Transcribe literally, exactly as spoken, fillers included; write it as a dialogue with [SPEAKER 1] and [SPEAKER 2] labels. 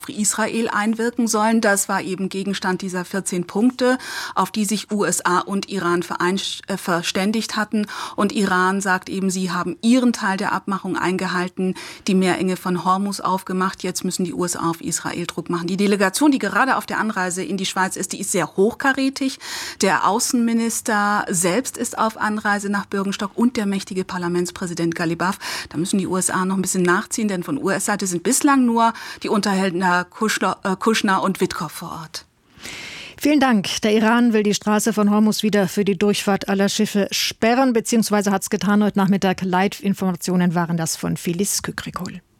[SPEAKER 1] Israel einwirken sollen. Das war eben Gegenstand dieser vierzehn Punkte, auf die sich U S A und Iran verein, äh, verständigt hatten. Und Iran sagt eben, sie haben ihren Teil der Abmachung eingehalten, die Meerenge von Hormuz aufgemacht. Jetzt müssen die U S A auf Israel Druck machen. Die Delegation, die gerade auf der Anreise in die Schweiz ist, die ist sehr hochkarätig. Der Außenminister selbst ist auf Anreise nach Bürgenstock und der mächtige Parlamentspräsident Ghalibaf. Da müssen die U S A noch ein bisschen nachziehen, denn von U S-Seite sind bislang nur die Unterhändler Kushner, äh, Kushner und Witkow vor Ort.
[SPEAKER 2] Vielen Dank. Der Iran will die Straße von Hormuz wieder für die Durchfahrt aller Schiffe sperren, beziehungsweise hat es getan heute Nachmittag. Live-Informationen waren das von Felice Kükrikol.